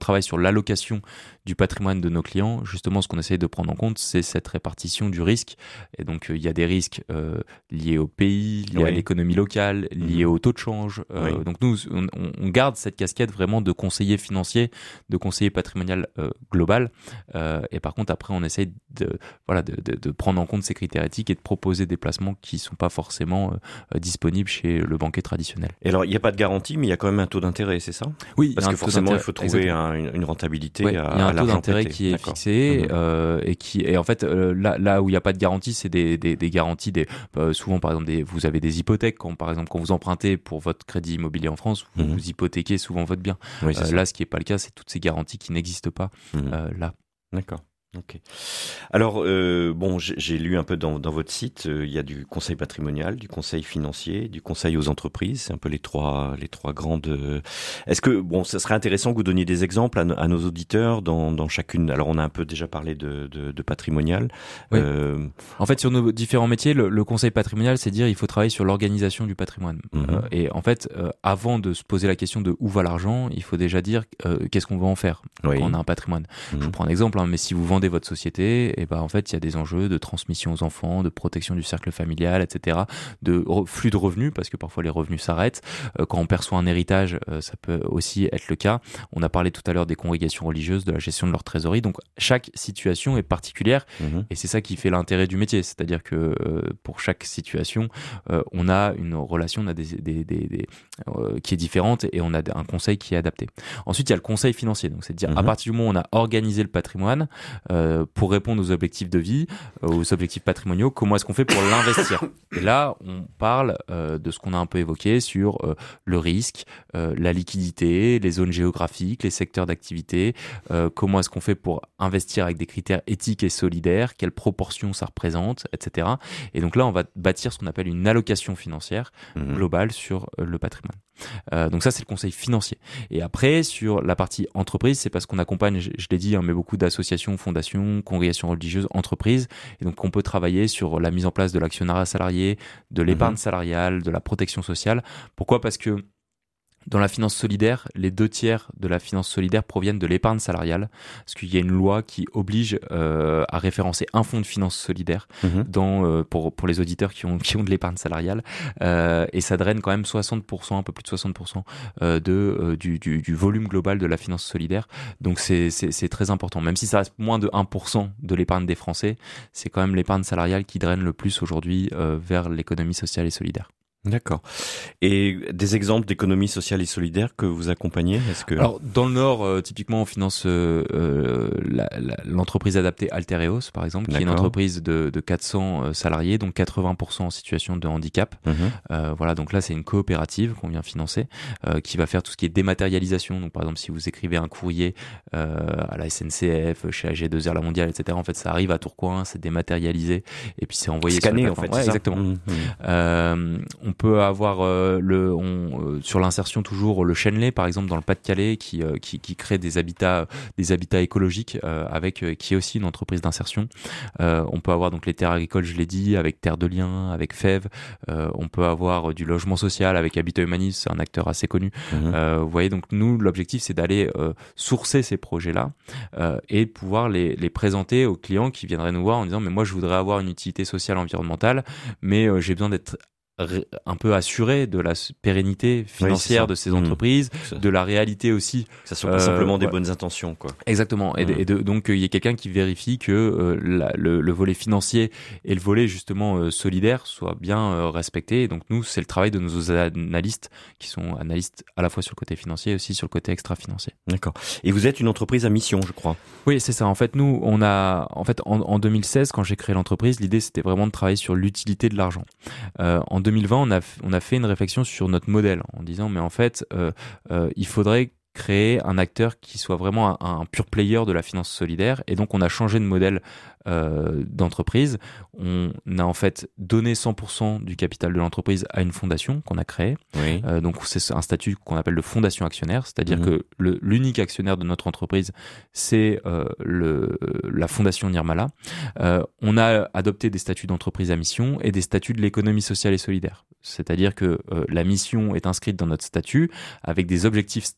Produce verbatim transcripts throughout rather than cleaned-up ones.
travaille sur l'allocation du patrimoine de nos clients, justement, ce qu'on essaye de prendre en compte, c'est cette répartition du risque. Et donc, euh, il y a des risques euh, liés au pays, liés oui. à l'économie locale, liés mmh. au taux de change. Euh, oui. Donc, nous, on, on garde cette casquette vraiment de conseiller financier, de conseiller patrimonial euh, global. Euh, et par contre, après, on essaye de, voilà, de, de, de prendre en compte ces critères éthiques et de proposer des placements qui ne sont pas forcément euh, disponibles chez le banquier traditionnel. Et alors, il n'y a pas de garantie, mais il y a quand même un taux d'intérêt, c'est ça ? Oui. Parce que forcément, il faut trouver un, une, une rentabilité ouais, à, il y a un à taux d'intérêt prêté. Qui est D'accord. fixé mmh. euh, et qui et en fait euh, là là où il n'y a pas de garantie, c'est des des, des garanties des euh, souvent par exemple des vous avez des hypothèques quand par exemple quand vous empruntez pour votre crédit immobilier en France, vous, mmh. vous hypothéquez souvent votre bien. Oui, euh, là, ce qui n'est pas le cas, c'est toutes ces garanties qui n'existent pas mmh. euh, là. D'accord. Ok. Alors euh, bon, j'ai, j'ai lu un peu dans, dans votre site. Euh, il y a du conseil patrimonial, du conseil financier, du conseil aux entreprises. C'est un peu les trois les trois grandes. Euh... Est-ce que bon, ça serait intéressant que vous donniez des exemples à, à nos auditeurs dans dans chacune. Alors on a un peu déjà parlé de de, de patrimonial. Oui. Euh... En fait, sur nos différents métiers, le, le conseil patrimonial, c'est dire il faut travailler sur l'organisation du patrimoine. Mm-hmm. Euh, et en fait, euh, avant de se poser la question de où va l'argent, il faut déjà dire euh, qu'est-ce qu'on va en faire oui. quand on a un patrimoine. Mm-hmm. Je vous prends un exemple, hein, mais si vous vendez votre société, et ben en fait il y a des enjeux de transmission aux enfants, de protection du cercle familial, et cetera, de re- flux de revenus parce que parfois les revenus s'arrêtent. Euh, quand on perçoit un héritage, euh, ça peut aussi être le cas. On a parlé tout à l'heure des congrégations religieuses, de la gestion de leur trésorerie. Donc chaque situation est particulière mmh. et c'est ça qui fait l'intérêt du métier, c'est-à-dire que euh, pour chaque situation, euh, on a une relation, on a des, des, des, des euh, qui est différente et on a un conseil qui est adapté. Ensuite il y a le conseil financier, donc c'est de dire mmh. à partir du moment où on a organisé le patrimoine. Euh, pour répondre aux objectifs de vie, euh, aux objectifs patrimoniaux, comment est-ce qu'on fait pour l'investir ? Et là, on parle euh, de ce qu'on a un peu évoqué sur euh, le risque, euh, la liquidité, les zones géographiques, les secteurs d'activité, euh, comment est-ce qu'on fait pour investir avec des critères éthiques et solidaires, quelle proportion ça représente, et cetera. Et donc là, on va bâtir ce qu'on appelle une allocation financière mmh. globale sur euh, le patrimoine. Euh, donc ça, c'est le conseil financier. Et après, sur la partie entreprise, c'est parce qu'on accompagne, je, je l'ai dit, hein, mais beaucoup d'associations, fondations, congrégations religieuses, entreprises. Et donc, on peut travailler sur la mise en place de l'actionnariat salarié, de l'épargne mmh. salariale, de la protection sociale. Pourquoi ? Parce que dans la finance solidaire, les deux tiers de la finance solidaire proviennent de l'épargne salariale, parce qu'il y a une loi qui oblige euh, à référencer un fonds de finance solidaire mmh. dans, euh, pour, pour les auditeurs qui ont, qui ont de l'épargne salariale, euh, et ça draine quand même soixante pour cent, un peu plus de soixante pour cent euh, de, euh, du, du, du volume global de la finance solidaire. Donc c'est, c'est, c'est très important. Même si ça reste moins de un pour cent de l'épargne des Français, c'est quand même l'épargne salariale qui draine le plus aujourd'hui euh, vers l'économie sociale et solidaire. D'accord. Et des exemples d'économie sociale et solidaire que vous accompagnez ? Est-ce que... Alors, dans le Nord, euh, typiquement, on finance euh, euh, la, la, l'entreprise adaptée Altereos, par exemple, D'accord. qui est une entreprise de, de quatre cents euh, salariés, donc quatre-vingts pour cent en situation de handicap. Mmh. Euh, voilà, donc là, c'est une coopérative qu'on vient financer, euh, qui va faire tout ce qui est dématérialisation. Donc, par exemple, si vous écrivez un courrier euh, à la S N C F, chez A G deux R La Mondiale, et cetera, en fait, ça arrive à Tourcoing, c'est dématérialisé, et puis c'est envoyé Scanné, sur en fait, ouais, c'est exactement. Ça mmh. Euh, on peut avoir euh, le on, euh, sur l'insertion toujours le Chenley par exemple dans le Pas-de-Calais qui euh, qui, qui crée des habitats des habitats écologiques euh, avec euh, qui est aussi une entreprise d'insertion. Euh, on peut avoir donc les terres agricoles, je l'ai dit, avec Terre de Liens, avec Fève. Euh, on peut avoir du logement social avec Habitat Humanis, c'est un acteur assez connu. Mmh. Euh, vous voyez, donc nous l'objectif c'est d'aller euh, sourcer ces projets-là euh, et pouvoir les les présenter aux clients qui viendraient nous voir en disant mais moi je voudrais avoir une utilité sociale environnementale, mais euh, j'ai besoin d'être un peu assuré de la pérennité financière oui, de ces entreprises, mmh. de la réalité aussi. Que ça soit pas euh, simplement ouais. des bonnes intentions, quoi. Exactement. Et, mmh. de, et de, donc, il y a quelqu'un qui vérifie que euh, la, le, le volet financier et le volet, justement, euh, solidaire soient bien euh, respectés. Et donc, nous, c'est le travail de nos analystes qui sont analystes à la fois sur le côté financier et aussi sur le côté extra-financier. D'accord. Et vous êtes une entreprise à mission, je crois. Oui, c'est ça. En fait, nous, on a, en fait, en, en deux mille seize, quand j'ai créé l'entreprise, l'idée, c'était vraiment de travailler sur l'utilité de l'argent. Euh, en deux mille vingt, on a, on a fait une réflexion sur notre modèle en disant, mais en fait, euh, euh, il faudrait créer un acteur qui soit vraiment un, un pure player de la finance solidaire. Et donc, on a changé de modèle euh, d'entreprise. On a en fait donné cent pour cent du capital de l'entreprise à une fondation qu'on a créée. Oui. Euh, donc, c'est un statut qu'on appelle de fondation actionnaire, c'est-à-dire mmh. que le, l'unique actionnaire de notre entreprise, c'est euh, le, la fondation Nirmala. Euh, on a adopté des statuts d'entreprise à mission et des statuts de l'économie sociale et solidaire. C'est-à-dire que euh, la mission est inscrite dans notre statut avec des objectifs statutaires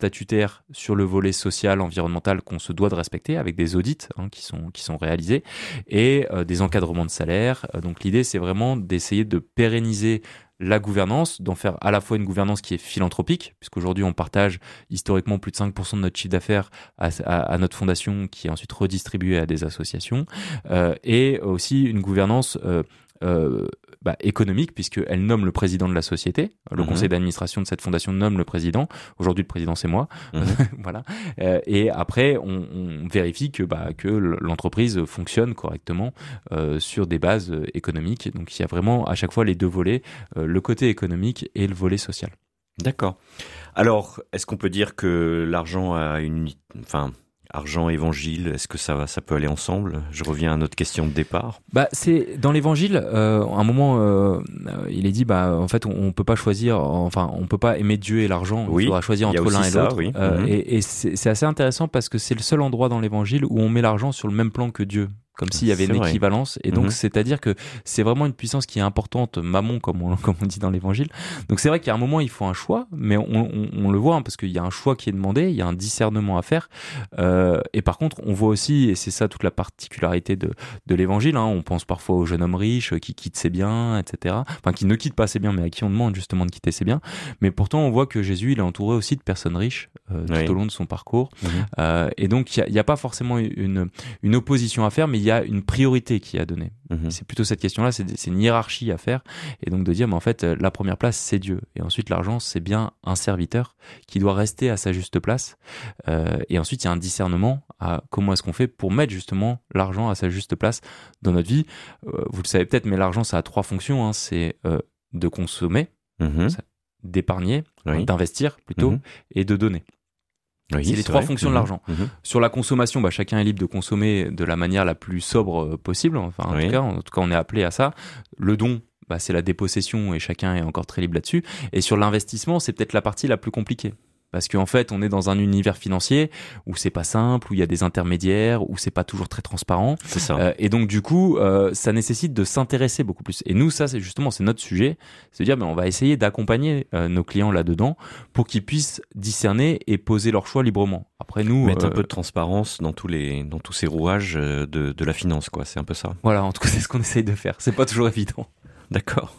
faire sur le volet social, environnemental qu'on se doit de respecter avec des audits hein, qui sont qui sont réalisés et euh, des encadrements de salaire. Euh, donc l'idée c'est vraiment d'essayer de pérenniser la gouvernance, d'en faire à la fois une gouvernance qui est philanthropique, puisqu'aujourd'hui on partage historiquement plus de cinq pour cent de notre chiffre d'affaires à, à, à notre fondation qui est ensuite redistribuée à des associations, euh, et aussi une gouvernance euh, euh, bah, économique, puisqu'elle nomme le président de la société. Le mmh. conseil d'administration de cette fondation nomme le président. Aujourd'hui, le président, c'est moi. Mmh. Voilà. Euh, et après, on, on vérifie que, bah, que l'entreprise fonctionne correctement euh, sur des bases économiques. Donc, il y a vraiment à chaque fois les deux volets, euh, le côté économique et le volet social. D'accord. Alors, est-ce qu'on peut dire que l'argent a une... Enfin... Argent, évangile, est-ce que ça va, ça peut aller ensemble? Je reviens à notre question de départ. Bah, c'est dans l'évangile. Euh, à un moment, euh, il est dit, bah, en fait, on, on peut pas choisir. Enfin, on peut pas aimer Dieu et l'argent. Oui, il faudra choisir entre l'un et ça, l'autre. Oui. Euh, mmh. Et, et c'est, c'est assez intéressant parce que c'est le seul endroit dans l'évangile où on met l'argent sur le même plan que Dieu. Comme s'il y avait c'est une vrai. équivalence. Et donc, mmh. c'est-à-dire que c'est vraiment une puissance qui est importante, mammon, comme on, comme on dit dans l'évangile. Donc, c'est vrai qu'à un moment, il faut un choix, mais on, on, on le voit, hein, parce qu'il y a un choix qui est demandé, il y a un discernement à faire. Euh, et par contre, on voit aussi, et c'est ça toute la particularité de, de l'évangile, hein, on pense parfois aux jeunes hommes riches qui quittent ses biens, et cetera. Enfin, qui ne quittent pas ses biens, mais à qui on demande justement de quitter ses biens. Mais pourtant, on voit que Jésus, il est entouré aussi de personnes riches euh, tout oui. au long de son parcours. mmh. Euh, et donc, il n'y a, a pas forcément une, une opposition à faire, mais il y a une priorité qui est à donner. Mmh. C'est plutôt cette question-là, c'est, c'est une hiérarchie à faire, et donc de dire, mais en fait, la première place, c'est Dieu, et ensuite l'argent, c'est bien un serviteur qui doit rester à sa juste place, euh, et ensuite il y a un discernement à comment est-ce qu'on fait pour mettre justement l'argent à sa juste place dans notre vie. Euh, vous le savez peut-être, mais l'argent, ça a trois fonctions, hein. C'est euh, de consommer, mmh. d'épargner, oui. d'investir plutôt, mmh. et de donner. Oui, c'est les c'est trois vrai. fonctions mmh. de l'argent. Mmh. Sur la consommation, bah, chacun est libre de consommer de la manière la plus sobre possible. Enfin, en, oui. tout cas, en tout cas, on est appelé à ça. Le don, bah, c'est la dépossession et chacun est encore très libre là-dessus. Et sur l'investissement, c'est peut-être la partie la plus compliquée. Parce qu'en fait, on est dans un univers financier où c'est pas simple, où il y a des intermédiaires, où c'est pas toujours très transparent. C'est ça. Euh, et donc, du coup, euh, ça nécessite de s'intéresser beaucoup plus. Et nous, ça, c'est justement, c'est notre sujet. C'est de dire, ben, on va essayer d'accompagner euh, nos clients là-dedans pour qu'ils puissent discerner et poser leur choix librement. Après, nous, mettre euh, un peu de transparence dans tous les, dans tous ces rouages de, de la finance, quoi. C'est un peu ça. Voilà, en tout cas, c'est ce qu'on essaye de faire. C'est pas toujours évident. D'accord.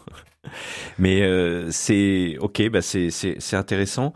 Mais euh, c'est ok, bah c'est c'est c'est intéressant.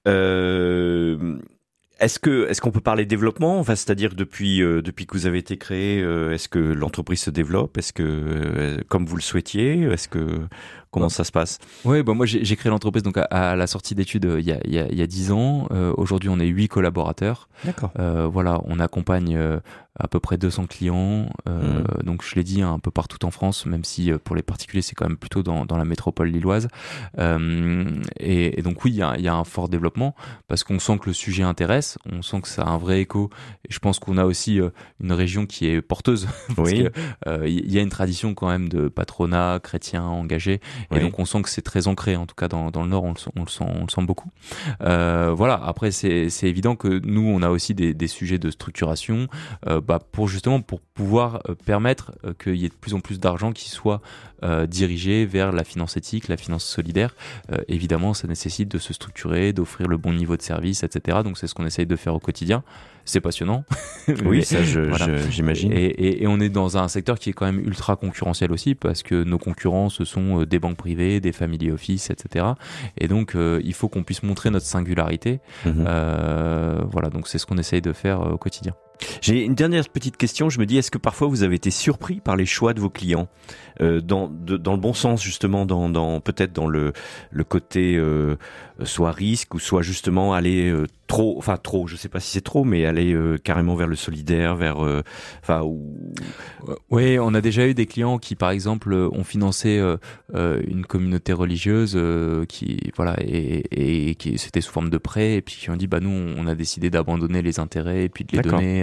Euh, est-ce que est-ce qu'on peut parler développement, enfin, c'est-à-dire depuis euh, depuis que vous avez été créé, euh, est-ce que l'entreprise se développe, est-ce que euh, comme vous le souhaitiez, est-ce que comment ça se passe? Oui, bah moi j'ai, j'ai créé l'entreprise donc à, à la sortie d'études euh, il y a il y a il y a dix ans. Euh, aujourd'hui, on est huit collaborateurs. D'accord. Euh, voilà, on accompagne euh, à peu près deux cents clients. Euh, mmh. Donc je l'ai dit, hein, un peu partout en France, même si euh, pour les particuliers c'est quand même plutôt dans dans la métropole lilloise. Euh, et, et donc oui, il y a il y a un fort développement parce qu'on sent que le sujet intéresse, on sent que ça a un vrai écho. Et je pense qu'on a aussi euh, une région qui est porteuse parce oui. que euh, il y a une tradition quand même de patronat chrétien engagé. Et oui. donc on sent que c'est très ancré, en tout cas dans, dans le Nord, on le sent, on le sent, on le sent beaucoup. Euh, voilà. Après, c'est, c'est évident que nous, on a aussi des, des sujets de structuration, euh, bah, pour justement pour pouvoir euh, permettre euh, qu'il y ait de plus en plus d'argent qui soit euh, dirigé vers la finance éthique, la finance solidaire. Euh, évidemment, ça nécessite de se structurer, d'offrir le bon niveau de service, et cetera. Donc c'est ce qu'on essaye de faire au quotidien. C'est passionnant. Oui, mais, ça, je, voilà. je, j'imagine. Et, et, et on est dans un secteur qui est quand même ultra concurrentiel aussi, parce que nos concurrents, ce sont des banques privées, des family office, et cetera. Et donc, euh, il faut qu'on puisse montrer notre singularité. Mmh. Euh, voilà, donc c'est ce qu'on essaye de faire euh, au quotidien. J'ai une dernière petite question. Je me dis, est-ce que parfois vous avez été surpris par les choix de vos clients, euh, dans, de, dans le bon sens justement, dans, dans peut-être dans le, le côté euh, soit risque ou soit justement aller euh, trop, enfin trop, je sais pas si c'est trop, mais aller euh, carrément vers le solidaire, vers, enfin. Euh, ou... Oui, on a déjà eu des clients qui, par exemple, ont financé euh, euh, une communauté religieuse euh, qui, voilà, et, et, et qui c'était sous forme de prêt, et puis qui ont dit, bah nous, on a décidé d'abandonner les intérêts et puis de les D'accord. donner, et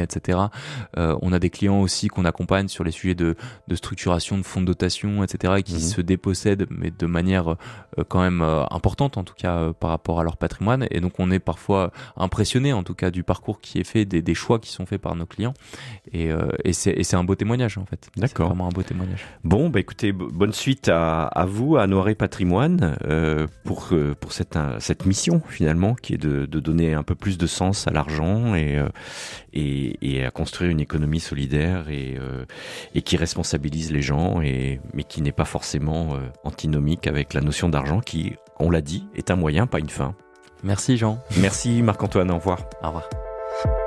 cetera. Euh, on a des clients aussi qu'on accompagne sur les sujets de, de structuration de fonds de dotation, et cetera, et qui mmh. se dépossèdent, mais de manière euh, quand même euh, importante, en tout cas euh, par rapport à leur patrimoine. Et donc on est parfois impressionné, en tout cas, du parcours qui est fait, des, des choix qui sont faits par nos clients. Et, euh, et, c'est, et c'est un beau témoignage, en fait. D'accord. C'est vraiment un beau témoignage. Bon, bah écoutez, bonne suite à, à vous, à Noiret Patrimoine, euh, pour euh, pour cette cette mission finalement, qui est de, de donner un peu plus de sens à l'argent et euh, et, et à construire une économie solidaire et euh, et qui responsabilise les gens, et mais qui n'est pas forcément euh, antinomique avec la notion d'argent, qui, on l'a dit, est un moyen, pas une fin. Merci Jean. Merci Marc-Antoine. Au revoir. Au revoir.